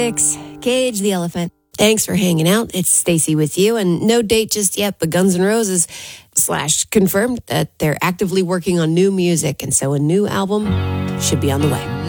Cage the Elephant. Thanks for hanging out. It's Stacy with you, and no date just yet, but Guns N' Roses / confirmed that they're actively working on new music, and so a new album should be on the way.